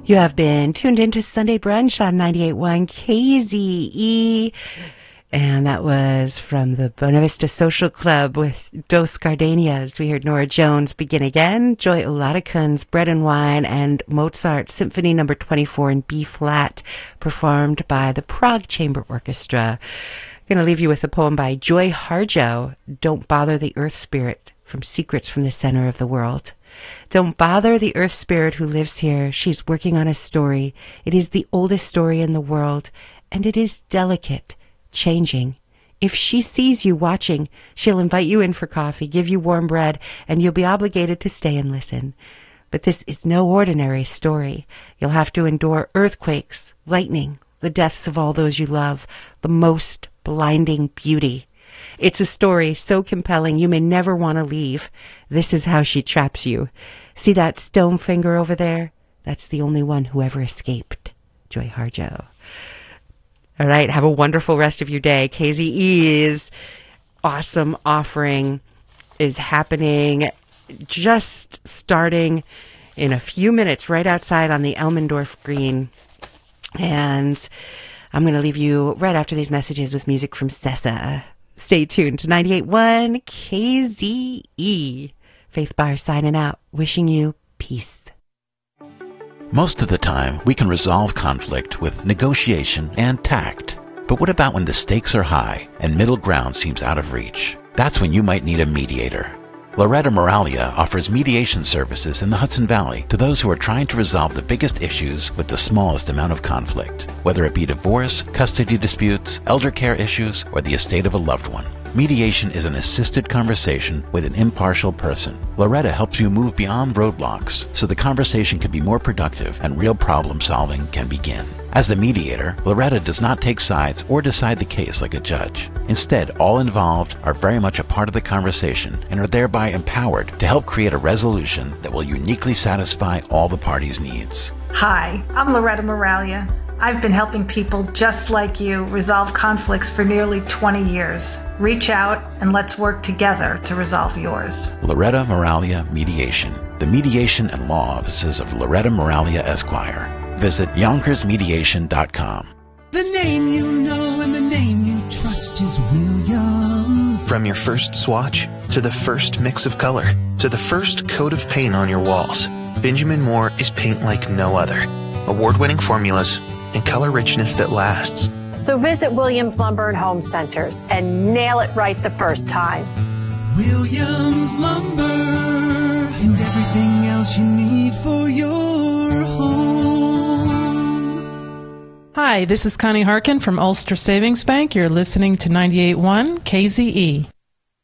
You have been tuned into Sunday Brunch on 98.1 KZE. And that was from the Buena Vista Social Club with Dos Gardenias. We heard Nora Jones, Begin Again, Joy Oladekun's Bread and Wine, and Mozart's Symphony No. 24 in B-flat, performed by the Prague Chamber Orchestra. I'm going to leave you with a poem by Joy Harjo, Don't Bother the Earth Spirit, from Secrets from the Center of the World. Don't bother the earth spirit who lives here. She's working on a story. It is the oldest story in the world, and it is delicate, changing. If she sees you watching, she'll invite you in for coffee, give you warm bread, and you'll be obligated to stay and listen. But this is no ordinary story. You'll have to endure earthquakes, lightning, the deaths of all those you love, the most blinding beauty. It's a story so compelling you may never want to leave. This is how she traps you. See that stone finger over there? That's the only one who ever escaped. Joy Harjo. All right, have a wonderful rest of your day. KZE's awesome offering is happening, just starting in a few minutes right outside on the Elmendorf Green. And I'm going to leave you right after these messages with music from Sessa. Stay tuned to 98.1 KZE. Faith Barr signing out, wishing you peace. Most of the time, we can resolve conflict with negotiation and tact. But what about when the stakes are high and middle ground seems out of reach? That's when you might need a mediator. Loretta Moralia offers mediation services in the Hudson Valley to those who are trying to resolve the biggest issues with the smallest amount of conflict, whether it be divorce, custody disputes, elder care issues, or the estate of a loved one. Mediation is an assisted conversation with an impartial person. Loretta helps you move beyond roadblocks so the conversation can be more productive and real problem solving can begin. As the mediator, Loretta does not take sides or decide the case like a judge. Instead, all involved are very much a part of the conversation and are thereby empowered to help create a resolution that will uniquely satisfy all the parties' needs. Hi, I'm Loretta Moralia. I've been helping people just like you resolve conflicts for nearly 20 years. Reach out and let's work together to resolve yours. Loretta Moralia Mediation. The mediation and law offices of Loretta Moralia Esquire. Visit YonkersMediation.com. The name you know and the name you trust is Williams. From your first swatch, to the first mix of color, to the first coat of paint on your walls, Benjamin Moore is paint like no other. Award-winning formulas and color richness that lasts. So visit Williams Lumber and Home Centers and nail it right the first time. Williams Lumber and everything else you need for your home. Hi, this is Connie Harkin from Ulster Savings Bank. You're listening to 98.1 KZE.